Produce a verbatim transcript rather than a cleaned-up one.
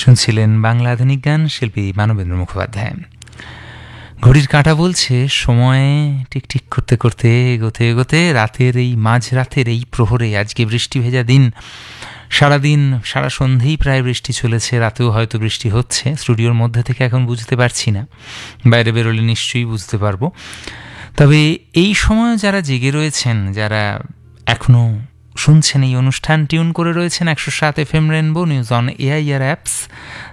শুনছিলেন বাংলা আধুনিক গান, শিল্পী মানবেন্দ্র মুখোপাধ্যায়। ঘড়ির কাঁটা বলছে সময় টিকটিক করতে করতে এগোতে এগোতে রাতের এই মাঝরাতের এই প্রহরে, আজকে বৃষ্টি ভেজা দিন, সারাদিন সারা সন্ধেই প্রায় বৃষ্টি চলেছে, রাতেও হয়তো বৃষ্টি হচ্ছে। স্টুডিওর মধ্যে থেকে এখন বুঝতে পারছি না, বাইরে বেরোলে নিশ্চয়ই বুঝতে পারবো। তবে এই সময় যারা জেগে রয়েছেন, যারা এখনও শুনছেন এই অনুষ্ঠান, টিউন করে রয়েছেন একশো সাত F M rainbow news on AIR apps,